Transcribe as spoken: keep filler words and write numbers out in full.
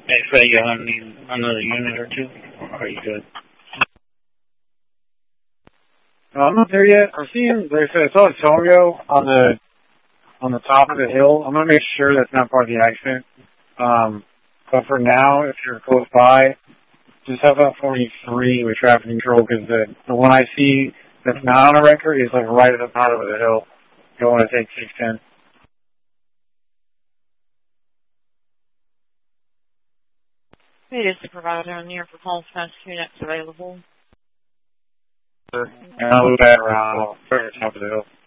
Hey, Faye, you want need another unit or two? Or are you good? No, I'm not there yet. I'm seeing, like I said, I saw Antonio on the on the top of the hill. I'm going to make sure that's not part of the accident. Um, but for now, if you're close by, just have that forty-three with traffic control, because the, the one I see that's not on a record is like right at the bottom of the hill. You don't want to take six ten. It is the provider on here for calls past two that's available. And I'll move that around. I'll put it at the top of the hill.